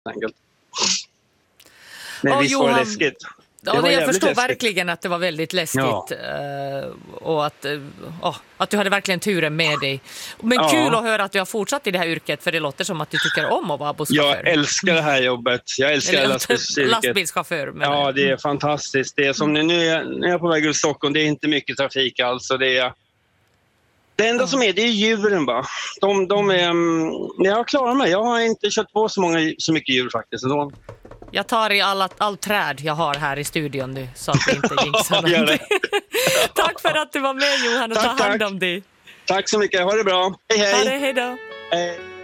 enkelt. Men visst var det läskigt. Ja, jag förstår läskigt. Verkligen att det var väldigt läskigt. Och att du hade verkligen turen med dig. Men kul att höra att du har fortsatt i det här yrket, för det låter som att du tycker om att vara busschaufför. Jag älskar det här jobbet. Jag älskar lastbilschaufför. Ja, det är fantastiskt. Det är som nu är jag på väg till Stockholm, det är inte mycket trafik alls. Det enda som är, det är djuren bara. Jag klarar mig. Jag har inte kört på så mycket djur faktiskt. Jag tar i all träd jag har här i studion nu, så att det inte jinxar någonting. Tack för att du var med, Johan, och ta hand om dig. Tack så mycket, ha det bra. Hej hej. Hej då. Hej.